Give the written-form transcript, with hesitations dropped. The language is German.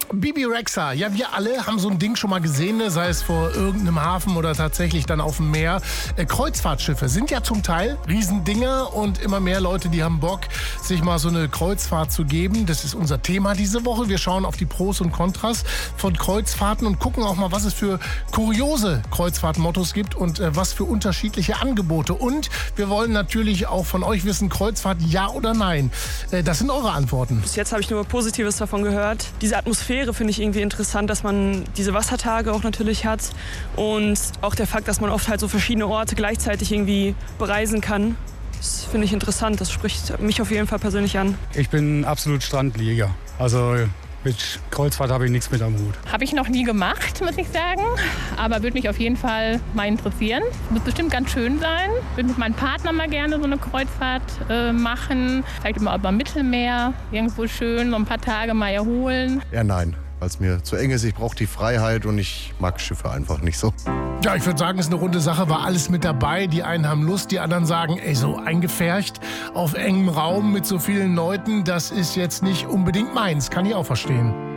Bibi Rexha, ja, wir alle haben so ein Ding schon mal gesehen, ne? Sei es vor irgendeinem Hafen oder tatsächlich dann auf dem Meer. Kreuzfahrtschiffe sind ja zum Teil Riesendinger und immer mehr Leute, die haben Bock, sich mal so eine Kreuzfahrt zu geben. Das ist unser Thema diese Woche. Wir schauen auf die Pros und Kontras von Kreuzfahrten und gucken auch mal, was es für kuriose Kreuzfahrtmottos gibt und was für unterschiedliche Angebote. Und wir wollen natürlich auch von euch wissen, Kreuzfahrt ja oder nein. Das sind eure Antworten. Bis jetzt habe ich nur Positives davon gehört. Diese Atmosphäre finde ich irgendwie interessant, dass man diese Wassertage auch natürlich hat und auch der Fakt, dass man oft halt so verschiedene Orte gleichzeitig irgendwie bereisen kann. Das finde ich interessant, das spricht mich auf jeden Fall persönlich an. Ich bin absolut Strandlieger, also mit Kreuzfahrt habe ich nichts mit am Hut. Habe ich noch nie gemacht, muss ich sagen, aber würde mich auf jeden Fall mal interessieren. Wird bestimmt ganz schön sein. Würde mit meinem Partner mal gerne so eine Kreuzfahrt machen. Vielleicht mal über Mittelmeer, irgendwo schön, so ein paar Tage mal erholen. Ja, nein, weil es mir zu eng ist. Ich brauche die Freiheit und ich mag Schiffe einfach nicht so. Ja, ich würde sagen, es ist eine runde Sache, war alles mit dabei. Die einen haben Lust, die anderen sagen, ey, so eingepfercht auf engem Raum mit so vielen Leuten, das ist jetzt nicht unbedingt meins. Kann ich auch verstehen.